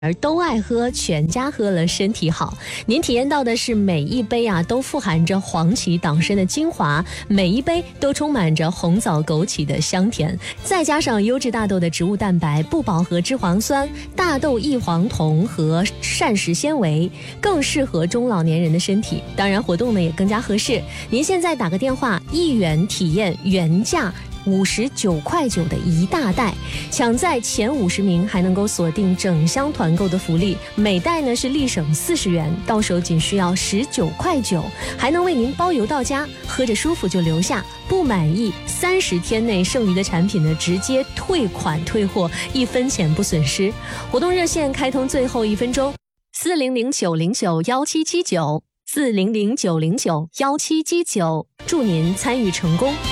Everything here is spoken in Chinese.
而都爱喝，全家喝了身体好。您体验到的是每一杯都富含着黄芪党参的精华，每一杯都充满着红枣枸杞的香甜，再加上优质大豆的植物蛋白、不饱和脂肪酸、大豆异黄酮和膳食纤维，更适合中老年人的身体。当然活动呢也更加合适，您现在打个电话，1元体验原价59.9块的一大袋，抢在前50名还能够锁定整箱团购的福利，每袋呢是立省40元，到手仅需要19.9块，还能为您包邮到家，喝着舒服就留下，不满意30天内剩余的产品呢直接退款退货，1分钱不损失。活动热线开通最后1分钟，400-909-1779，400-909-1779，祝您参与成功。